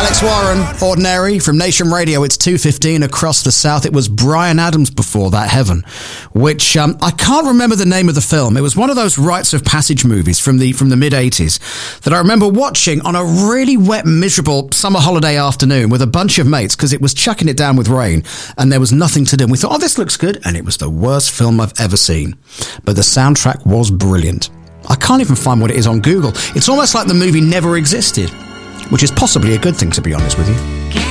Alex Warren, Ordinary, from Nation Radio. It's 2:15 across the South. It was Bryan Adams before that, Heaven, which I can't remember the name of the film. It was one of those rites of passage movies from the mid-'80s that I remember watching on a really wet, miserable summer holiday afternoon with a bunch of mates because it was chucking it down with rain and there was nothing to do. And we thought, oh, this looks good. And it was the worst film I've ever seen. But the soundtrack was brilliant. I can't even find what it is on Google. It's almost like the movie never existed, which is possibly a good thing, to be honest with you.